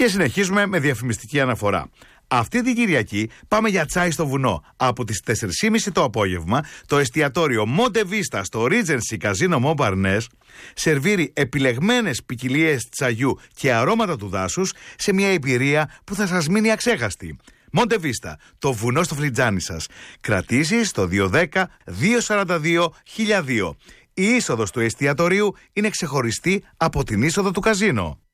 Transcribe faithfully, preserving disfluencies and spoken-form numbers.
Και συνεχίζουμε με διαφημιστική αναφορά. Αυτή την Κυριακή πάμε για τσάι στο βουνό. Από τις τέσσερις και μισή το απόγευμα, το εστιατόριο Monte Vista στο Regency Casino Montparnasse σερβίρει επιλεγμένες ποικιλίες τσαγιού και αρώματα του δάσους σε μια εμπειρία που θα σας μείνει αξέχαστη. Monte Vista, το βουνό στο φλιτζάνι σας. Κρατήσεις στο δύο ένα μηδέν δύο τέσσερα δύο χίλια δύο. Η είσοδος του εστιατορίου είναι ξεχωριστή από την είσοδο του καζίνο.